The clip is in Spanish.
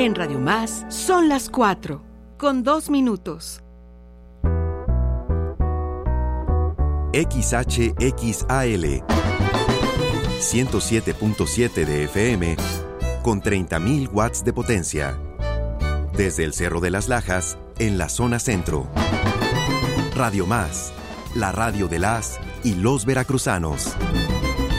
En Radio Más son las 4, con 2 minutos. XHXAL 107.7 de FM con 30.000 watts de potencia. Desde el Cerro de las Lajas, en la zona centro. Radio Más, la radio de las y los veracruzanos.